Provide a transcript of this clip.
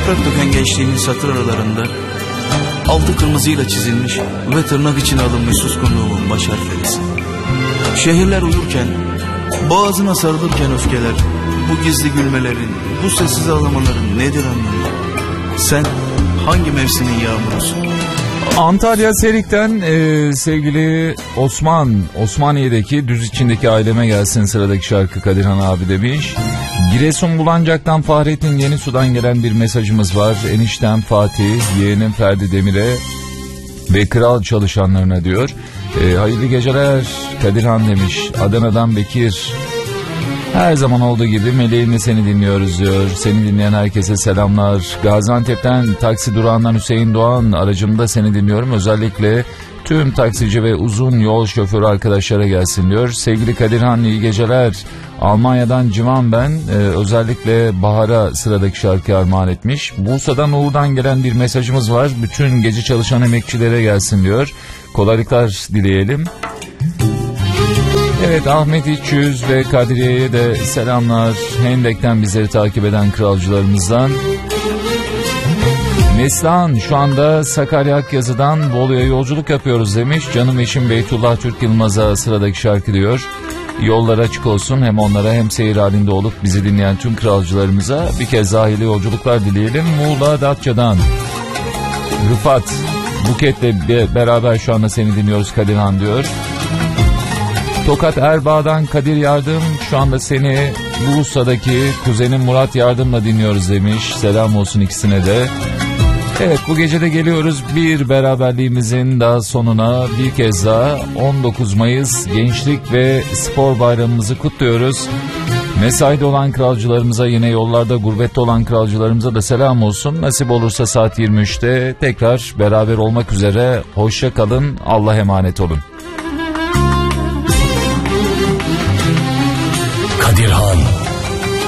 Yaprak döken gençliğimin satır aralarında altı kırmızıyla çizilmiş ve tırnak içine alınmış suskunluğumun baş harflerisin. Şehirler uyurken, boğazına sarılırken öfkeler, bu gizli gülmelerin, bu sessiz ağlamaların nedir anlamı? Sen hangi mevsimin yağmurusun? Antalya Serik'ten sevgili Osmaniye'deki düz içindeki aileme gelsin sıradaki şarkı Kadirhan abi demiş. Giresun Bulancak'tan Fahrettin Yenisu'dan gelen bir mesajımız var. Eniştem Fatih, yeğenim Ferdi Demir'e ve kral çalışanlarına diyor. Hayırlı geceler Kadirhan demiş. Adana'dan Bekir. Her zaman olduğu gibi meleğimle seni dinliyoruz diyor. Seni dinleyen herkese selamlar. Gaziantep'ten taksi durağından Hüseyin Doğan, aracımda seni dinliyorum. Özellikle tüm taksici ve uzun yol şoförü arkadaşlara gelsin diyor. Sevgili Kadirhan iyi geceler. Almanya'dan Civan ben. Özellikle Bahar'a sıradaki şarkı armağan etmiş. Bursa'dan Uğur'dan gelen bir mesajımız var. Bütün gece çalışan emekçilere gelsin diyor. Kolaylıklar dileyelim. Evet, Ahmet İçyüz ve Kadriye'ye de selamlar. Hendek'ten bizleri takip eden kralcılarımızdan. Neslihan şu anda Sakarya Akyazı'dan Bolu'ya yolculuk yapıyoruz demiş. Canım eşim Beytullah Türk Yılmaz'a sıradaki şarkı diyor. Yollar açık olsun, hem onlara hem seyir halinde olup bizi dinleyen tüm kralcılarımıza bir kez daha hayırlı yolculuklar dileyelim. Muğla Datça'dan Rıfat Buket'le beraber şu anda seni dinliyoruz Kadirhan diyor. Tokat Erbaa'dan Kadir Yardım, şu anda seni Bursa'daki kuzenim Murat Yardım'la dinliyoruz demiş. Selam olsun ikisine de. Evet, bu gece de geliyoruz bir beraberliğimizin daha sonuna. Bir kez daha 19 Mayıs Gençlik ve Spor Bayramımızı kutluyoruz. Mesaide olan kralcılarımıza, yine yollarda gurbette olan kralcılarımıza da selam olsun. Nasip olursa saat 23'te tekrar beraber olmak üzere. Hoşça kalın, Allah'a emanet olun.